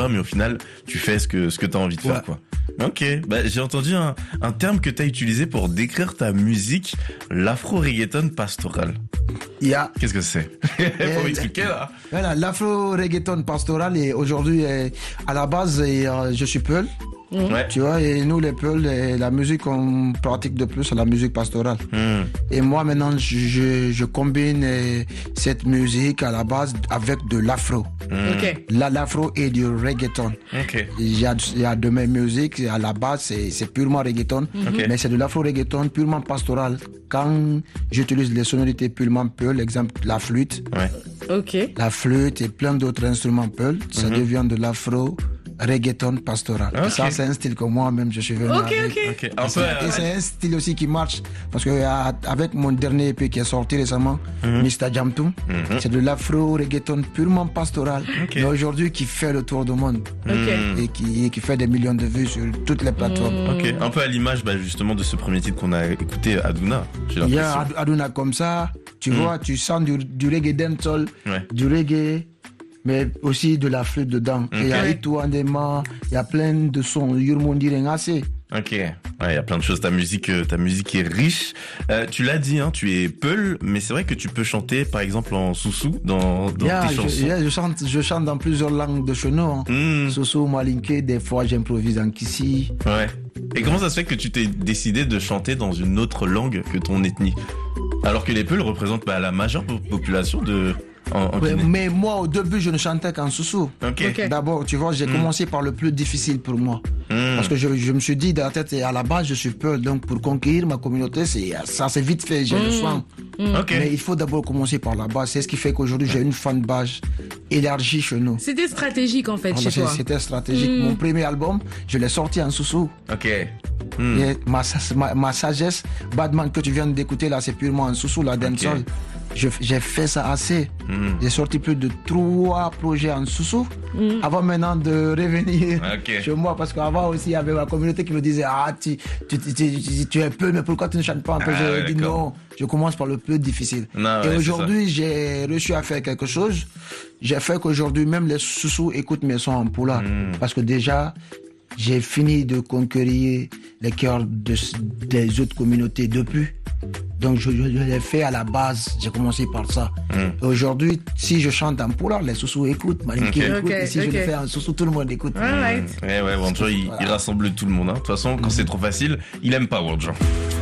bain, mais au final, tu fais ce que t'as envie de faire, quoi. Ok, bah, j'ai entendu un terme que t'as utilisé pour décrire ta musique, l'afro-reggaeton pastoral. Qu'est-ce que c'est? Faut m'expliquer, là. Voilà, l'afro-reggaeton pastoral, et aujourd'hui, à la base, je suis Peul. Ouais. Tu vois, et nous les Peuls, la musique qu'on pratique de plus, c'est la musique pastorale. Et moi maintenant, je combine cette musique à la base avec de l'afro. L'afro et du reggaeton. Il y a de mes musiques, à la base c'est purement reggaeton, mais c'est de l'afro-reggaeton purement pastoral. Quand j'utilise les sonorités purement Peul, exemple la flûte, la flûte et plein d'autres instruments Peul, ça devient de l'afro reggaeton pastoral. Ça, c'est un style que moi-même je suis venu avec. Et c'est un style aussi qui marche parce que avec mon dernier EP qui est sorti récemment, Mr. Jamtoum, c'est de l'afro reggaeton purement pastoral, mais aujourd'hui qui fait le tour du monde et qui fait des millions de vues sur toutes les plateformes. Un peu à l'image justement de ce premier titre qu'on a écouté, Aduna. Il y a Aduna comme ça, tu vois, tu sens du reggae dancehall, du reggae, mais aussi de la flûte dedans. Et il y a Ituandema, il y a plein de sons, Yurmondi Rengase. Ok, ouais, il y a plein de choses. Ta musique est riche. Tu l'as dit, hein, tu es Peul, mais c'est vrai que tu peux chanter, par exemple, en soussou dans tes chansons. Je chante dans plusieurs langues de chez nous. Soussou, malinké, des fois j'improvise en kissi. Ouais. Et comment ça se fait que tu t'es décidé de chanter dans une autre langue que ton ethnie? Alors que les Peuls représentent la majeure population de... mais moi, au début, je ne chantais qu'en soussou. D'abord, tu vois, j'ai commencé par le plus difficile pour moi. Parce que je me suis dit dans la tête, à la base, je suis Peul. Donc, pour conquérir ma communauté, c'est vite fait, j'ai le soin. Mais il faut d'abord commencer par la base. C'est ce qui fait qu'aujourd'hui, j'ai une fanbase élargie chez nous. C'était stratégique, en fait, chez toi. C'était stratégique. Mon premier album, je l'ai sorti en soussou. Et ma sagesse, Badman, que tu viens d'écouter, là, c'est purement en soussou, la dancehall. J'ai fait ça assez. J'ai sorti plus de 3 projets en soussou avant maintenant de revenir chez moi, parce qu'avant aussi il y avait ma communauté qui me disait tu es peu, mais pourquoi tu ne chantes pas un peu? J'ai dit non, je commence par le plus difficile. Et aujourd'hui j'ai réussi à faire quelque chose. J'ai fait qu'aujourd'hui même les soussous écoutent mes sons en poula, parce que déjà j'ai fini de conquérir les cœurs des autres communautés depuis. Donc je l'ai fait à la base, j'ai commencé par ça. Aujourd'hui, si je chante en poula, les soussous écoutent, Malinké écoute, et si je le fais en soussou, tout le monde écoute. Wandjo, il rassemble tout le monde. De toute façon, quand c'est trop facile, il aime pas Wandjo.